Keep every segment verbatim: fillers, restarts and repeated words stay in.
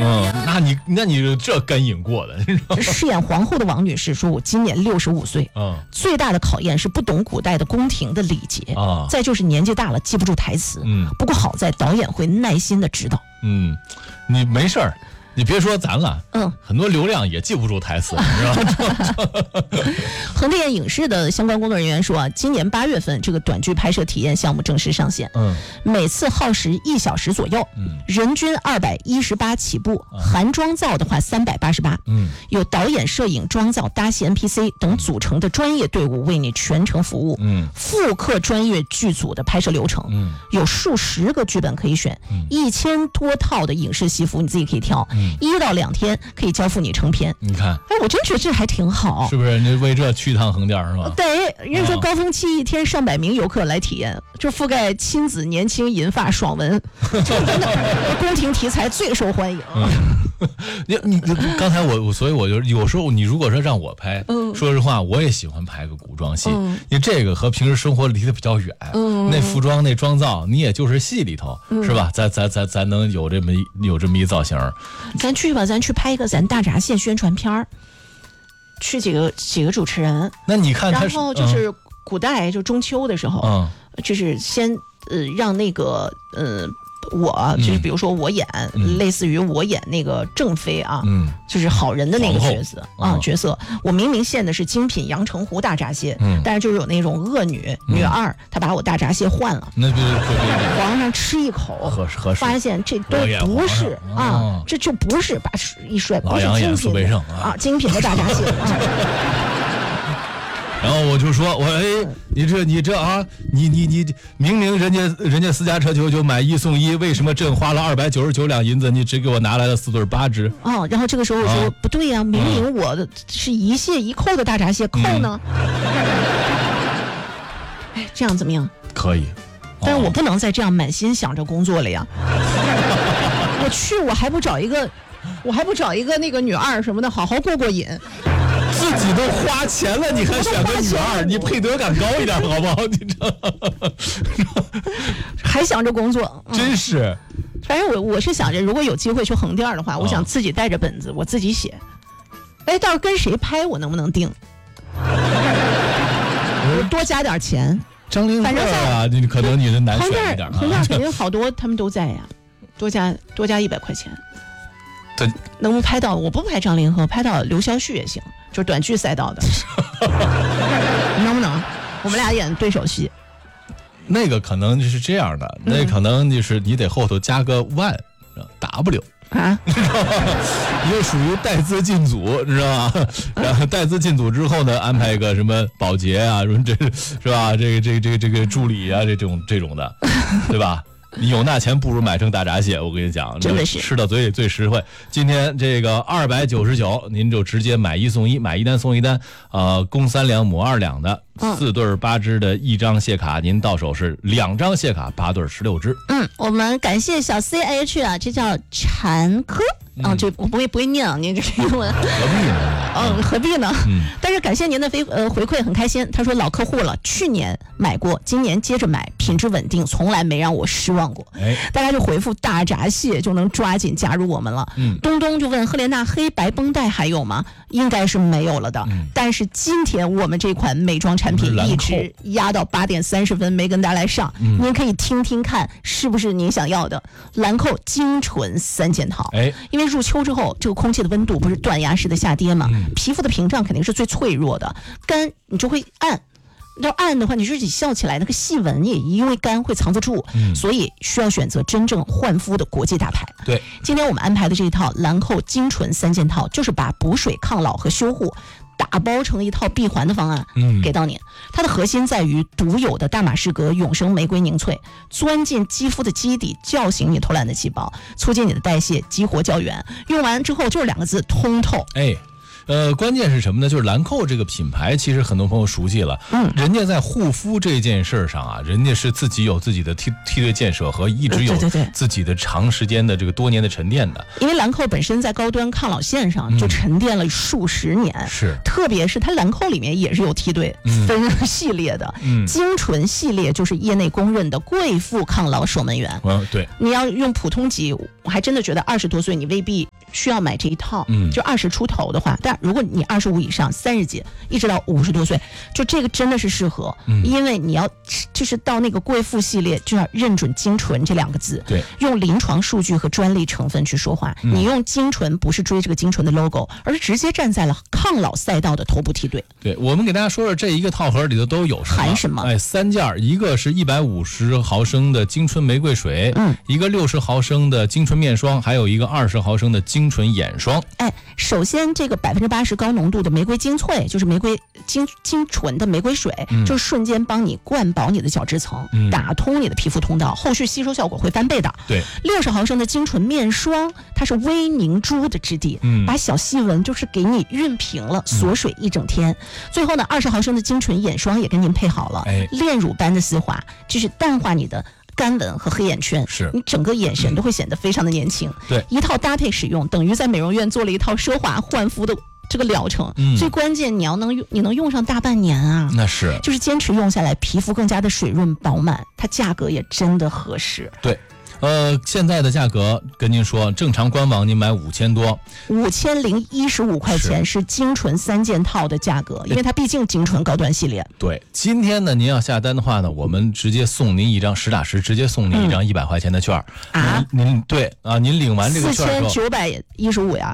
嗯，那你那你这干瘾过的。 饰演皇后的王女士说：“我今年六十五岁， 嗯， 最大的考验是不懂古代的宫廷的礼节啊， 再就是年纪大了记不住台词。 嗯， 不过好在导演会耐心的指导。 嗯，你没事儿。”你别说咱了， 嗯， 很多流量也记不住台词，你知道吗？ 横店影视的相关工作人员说啊，今年八月份这个短剧拍摄体验项目正式上线， 嗯， 每次耗时一小时左右， 嗯， 人均二百一十八起步， 嗯、 含妆造的话三百八十八， 嗯， 有导演、摄影、妆造、搭戏 N P C 等组成的专业队伍为你全程服务， 嗯， 复刻专业剧组的拍摄流程， 嗯， 有数十个剧本可以选， 嗯， 一千多套的影视戏服你自己可以挑， 嗯， 一到两天可以交付你成片。 你看， 哎，我真觉得这还挺好， 是不是？你为这去趟横店是吧？ 对，人家说高峰期一天上百名游客来体验，这覆盖亲子、年轻、银发、爽文，这真的宫廷题材最受欢迎。 嗯你你刚才我我所以我就有时候你如果说让我拍， 嗯、 说实话我也喜欢拍个古装戏， 嗯、 因为这个和平时生活离得比较远， 嗯、 那服装那妆造你也就是戏里头、 嗯、 是吧？咱咱咱咱能有这么有这么一造型， 咱去吧，咱去拍一个咱大闸蟹宣传片儿，去几个几个主持人， 那你看他， 然后就是古代、嗯、就中秋的时候， 嗯， 就是先呃让那个呃。我就是比如说我演、嗯、类似于我演那个正妃啊， 嗯， 就是好人的那个角色啊、 嗯、 角色，我明明献的是精品阳澄湖大闸蟹， 嗯， 但是就是有那种恶女、嗯、女二，她把我大闸蟹换了， 那就是皇上吃一口， 合适合适， 发现这都不是啊、 哦， 这就不是把一摔，不是精品的啊，精品的大闸蟹。 然后我就说，我哎，你这你这啊，你你你明明人家人家私家车就就买一送一，为什么朕花了二百九十九两银子，你只给我拿来了四对八只？ 哦，然后这个时候我说、啊、不对呀、啊，明明我的是一蟹一扣的大闸蟹，扣呢？哎、嗯，这样怎么样？ 可以， 但是我不能再这样满心想着工作了呀。我去，我还不找一个，我还不找一个那个女二什么的，好好过过瘾。 自己都花钱了，你还选个女二，你配得感高一点好不好？你这还想着工作， 嗯、真是。 反正我我是想着，如果有机会去横店的话，我想自己带着本子，我自己写。哎，到时候跟谁拍，我能不能定？我多加点钱。 张凌赫啊，你可能你的难选一点。 横店肯定好多，他们都在呀，多加多加一百块钱。能不能拍到？我不拍张凌赫，拍到刘晓旭也行，就是短剧赛道的，能不能？我们俩演对手戏。 那个可能就是这样的，嗯、那可能就是你得后头加个 one W 啊， 你知道吗？你就属于带资进组，知道吗？然后带资进组之后呢，安排一个什么保洁啊，什么这是吧？这个这个这个这个助理啊，这种这种的，对吧？你有那钱不如买成大闸蟹，我跟你讲， 真的是吃到嘴里最实惠。今天这个二百九十九，您就直接买一送一，买一单送一单，呃，公三两母二两的四对八只的一张蟹卡，您到手是两张蟹卡，八对十六只。 嗯，我们感谢小 C H 啊，这叫禅科。啊、嗯，这我不会不会念啊，您这是英文。 何必呢？ 嗯，何必呢？ 嗯， 但是感谢您的回呃回馈，很开心。他说老客户了，去年买过，今年接着买，品质稳定，从来没让我失望过。 哎， 大家就回复大闸蟹就能抓紧加入我们了。 嗯， 东东就问赫莲娜黑白绷带还有吗？应该是没有了的。 嗯， 但是今天我们这款美妆产品一直压到八点三十分没跟大家来上， 嗯， 您可以听听看是不是您想要的兰蔻精纯三件套。 哎， 因为入秋之后，这个空气的温度不是断崖式的下跌嘛， 嗯， 皮肤的屏障肯定是最脆弱的，干你就会暗。要暗的话，你自己笑起来那个细纹也因为干会藏不住， 嗯， 所以需要选择真正焕肤的国际大牌。 对， 今天我们安排的这一套兰蔻精纯三件套，就是把补水、抗老和修护打包成一套闭环的方案， 嗯， 给到您。它的核心在于独有的大马士革永生玫瑰凝萃，钻进肌肤的基底，叫醒你偷懒的细胞，促进你的代谢，激活胶原。用完之后就是两个字：通透。 哎。呃，关键是什么呢？就是兰蔻这个品牌，其实很多朋友熟悉了。 嗯， 人家在护肤这件事上啊，人家是自己有自己的梯梯队建设和一直有自己的长时间的这个多年的沉淀的。 因为兰蔻本身在高端抗老线上就沉淀了数十年， 嗯、是， 特别是它兰蔻里面也是有梯队、嗯、分系列的。 嗯， 精纯系列就是业内公认的贵妇抗老守门员。 嗯，对， 你要用普通级，我还真的觉得二十多岁你未必需要买这一套， 嗯， 就二十出头的话，但如果你二十五以上，三十几，一直到五十多岁，就这个真的是适合， 嗯， 因为你要就是到那个贵妇系列，就要认准精纯这两个字， 对， 用临床数据和专利成分去说话。 嗯、 你用精纯不是追这个精纯的 logo， 而是直接站在了抗老赛道的头部梯队。 对，我们给大家说说这一个套盒里头都有什么， 含什么？ 哎，三件，一个是一百五十毫升的精纯玫瑰水， 嗯， 一个六十毫升的精纯面霜，还有一个二十毫升的精纯眼霜。 哎，首先这个百分之八十高浓度的玫瑰精粹，就是玫瑰精精纯的玫瑰水， 嗯、 就瞬间帮你灌饱你的角质层， 嗯、 打通你的皮肤通道，后续吸收效果会翻倍的。 对， 六十毫升的精纯面霜，它是微凝珠的质地， 嗯， 把小细纹就是给你熨平了，锁水一整天。嗯、最后呢，二十毫升的精纯眼霜也跟您配好了， 哎， 炼乳般的丝滑，就是淡化你的干纹和黑眼圈， 是你整个眼神都会显得非常的年轻。 对， 一套搭配使用，等于在美容院做了一套奢华焕肤的这个疗程。 嗯， 最关键你要能用，你能用上大半年啊， 那是， 就是坚持用下来，皮肤更加的水润饱满，它价格也真的合适。 对。呃，现在的价格跟您说，正常官网您买五千多， 五千零一十五块钱是精纯三件套的价格，因为它毕竟精纯高端系列。 对，今天呢，您要下单的话呢，我们直接送您一张实打实，直接送您一张一百块钱的券儿、 嗯、啊。 您对啊，您领完这个券儿之后， 四千九百一十五呀。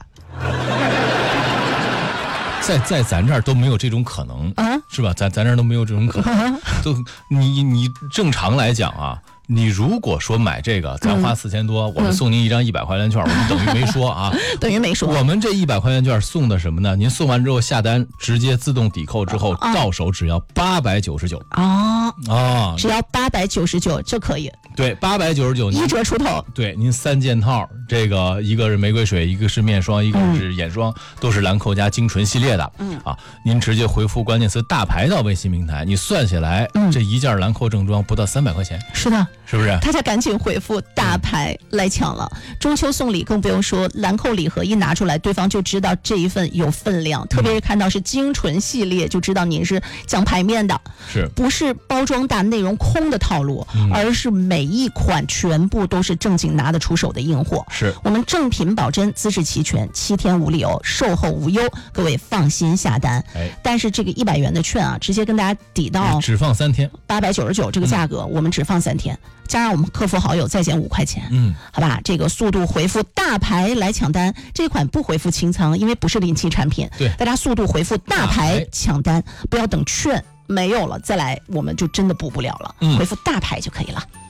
在在咱这儿都没有这种可能啊， 是吧？咱咱这儿都没有这种可能，啊、都你你正常来讲啊。你如果说买这个，咱花四千多，嗯、我们送您一张一百块钱券，嗯、我们等于没说啊， 等于没说。 我们这一百块钱券送的什么呢？您送完之后下单，直接自动抵扣之后，啊、到手只要八百九十九啊啊， 只要八百九十九就可以。 对，八百九十九， 一折出头。 对，您三件套，这个一个是玫瑰水，一个是面霜，一个是眼霜，嗯、都是兰蔻家精纯系列的。 嗯啊，您直接回复关键词“大牌”到微信平台，你算下来，嗯、这一件兰蔻正装不到三百块钱。 是的。 是不是？ 大家赶紧回复大牌来抢了！中秋送礼更不用说，兰蔻礼盒一拿出来，对方就知道这一份有分量。特别是看到是精纯系列，就知道您是讲牌面的， 是不是包装大、内容空的套路？ 嗯、 而是每一款全部都是正经拿得出手的硬货。 是我们正品保真，资质齐全，七天无理由，售后无忧，各位放心下单。 哎， 但是这个一百元的券啊，直接跟大家抵到只放三天， 八百九十九这个价格，嗯、我们只放三天。加上我们客服好友再减五块钱， 嗯， 好吧，这个速度回复大牌来抢单，这款不回复清仓，因为不是临期产品， 对， 大家速度回复大牌抢单，不要等券没有了再来，我们就真的补不了了， 嗯、 回复大牌就可以了。